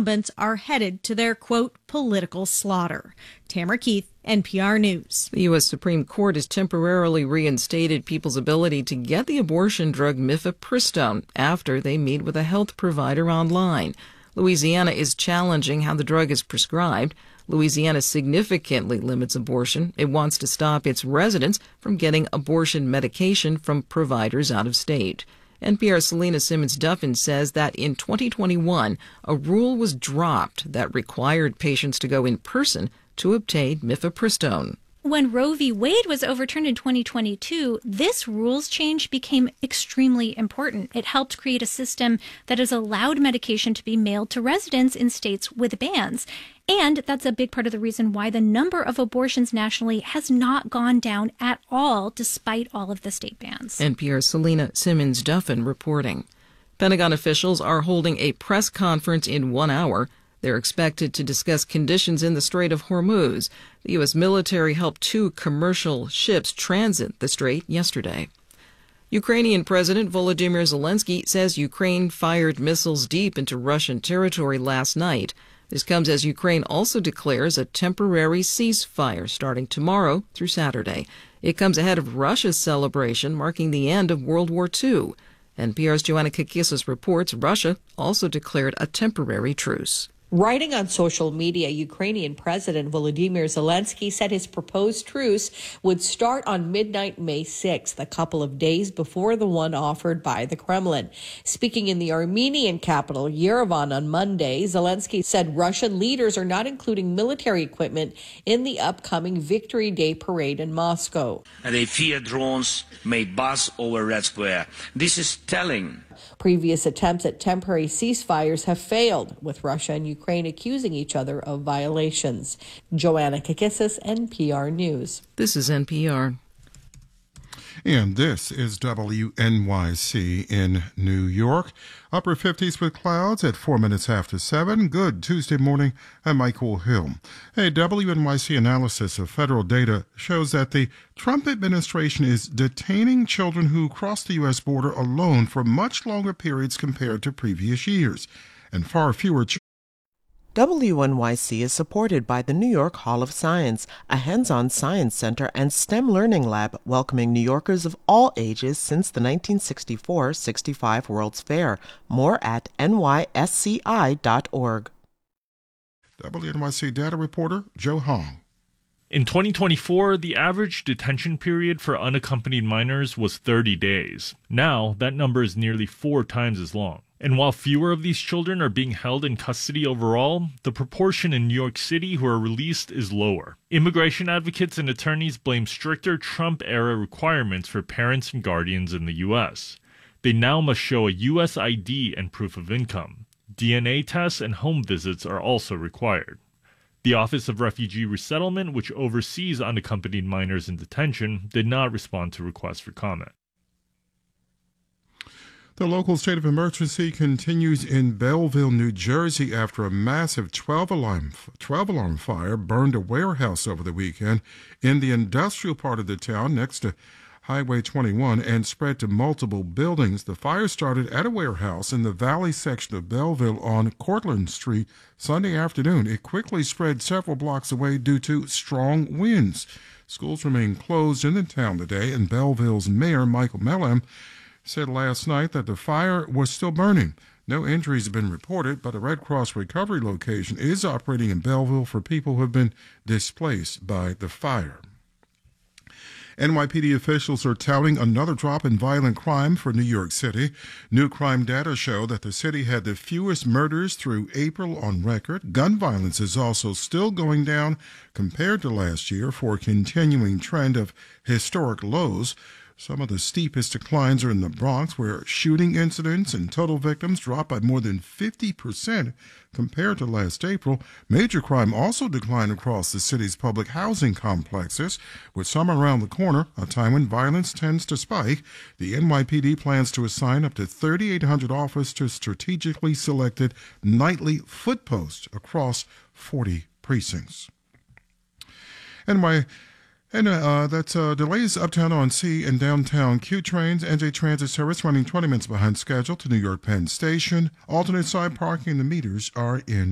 incumbents are headed to their, quote, political slaughter. Tamara Keith, NPR News. The U.S. Supreme Court has temporarily reinstated people's ability to get the abortion drug mifepristone after they meet with a health provider online. Louisiana is challenging how the drug is prescribed. Louisiana significantly limits abortion. It wants to stop its residents from getting abortion medication from providers out of state. NPR's Selena Simmons-Duffin says that in 2021, a rule was dropped that required patients to go in person to obtain mifepristone. When Roe v. Wade was overturned in 2022, this rules change became extremely important. It helped create a system that has allowed medication to be mailed to residents in states with bans. And that's a big part of the reason why the number of abortions nationally has not gone down at all, despite all of the state bans. NPR's Selena Simmons-Duffin reporting. Pentagon officials are holding a press conference in 1 hour. They're expected to discuss conditions in the Strait of Hormuz. The U.S. military helped 2 commercial ships transit the strait yesterday. Ukrainian President Volodymyr Zelensky says Ukraine fired missiles deep into Russian territory last night. This comes as Ukraine also declares a temporary ceasefire starting tomorrow through Saturday. It comes ahead of Russia's celebration marking the end of World War II. NPR's Joanna Kakissis reports Russia also declared a temporary truce. Writing on social media, Ukrainian President Volodymyr Zelensky said his proposed truce would start on midnight May 6th, a couple of days before the one offered by the Kremlin. Speaking in the Armenian capital, Yerevan, on Monday, Zelensky said Russian leaders are not including military equipment in the upcoming Victory Day parade in Moscow. They fear drones may buzz over Red Square. This is telling. Previous attempts at temporary ceasefires have failed, with Russia and Ukraine accusing each other of violations. Joanna Kakissis, NPR News. This is NPR. And this is WNYC in New York. Upper 50s with clouds at 4 minutes after 7. Good Tuesday morning. I'm Michael Hill. A WNYC analysis of federal data shows that the Trump administration is detaining children who cross the U.S. border alone for much longer periods compared to previous years, and far fewer WNYC is supported by the New York Hall of Science, a hands-on science center and STEM learning lab welcoming New Yorkers of all ages since the 1964-65 World's Fair. More at nysci.org. WNYC data reporter Joe Hong. In 2024, the average detention period for unaccompanied minors was 30 days. Now, that number is nearly 4 times as long. And while fewer of these children are being held in custody overall, the proportion in New York City who are released is lower. Immigration advocates and attorneys blame stricter Trump-era requirements for parents and guardians in the U.S. They now must show a U.S. ID and proof of income. DNA tests and home visits are also required. The Office of Refugee Resettlement, which oversees unaccompanied minors in detention, did not respond to requests for comment. The local state of emergency continues in Belleville, New Jersey, after a massive 12-alarm fire burned a warehouse over the weekend in the industrial part of the town next to Highway 21 and spread to multiple buildings. The fire started at a warehouse in the valley section of Belleville on Cortlandt Street Sunday afternoon. It quickly spread several blocks away due to strong winds. Schools remain closed in the town today, and Belleville's mayor, Michael Melham, said last night that the fire was still burning. No injuries have been reported, but a Red Cross recovery location is operating in Belleville for people who have been displaced by the fire. NYPD officials are touting another drop in violent crime for New York City. New crime data show that the city had the fewest murders through April on record. Gun violence is also still going down compared to last year for a continuing trend of historic lows. Some of the steepest declines are in the Bronx, where shooting incidents and total victims dropped by more than 50% compared to last April. Major crime also declined across the city's public housing complexes, with summer around the corner, a time when violence tends to spike. The NYPD plans to assign up to 3,800 officers to strategically selected nightly foot posts across 40 precincts. That's delays uptown on C and downtown Q trains. NJ Transit Service running 20 minutes behind schedule to New York Penn Station. Alternate side parking, the meters are in